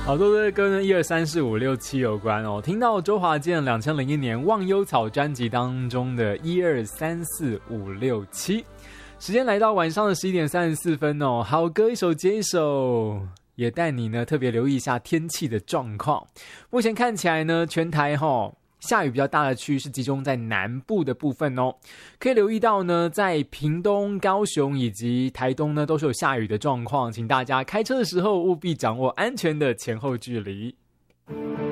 好多的歌呢1234567有关哦。听到周华健2001年忘忧草专辑当中的1234567，时间来到晚上的11点34分哦。好歌一首接一首，也带你呢特别留意一下天气的状况。目前看起来呢，全台下雨比较大的区域是集中在南部的部分哦，可以留意到呢，在屏东、高雄以及台东呢，都是有下雨的状况，请大家开车的时候务必掌握安全的前后距离。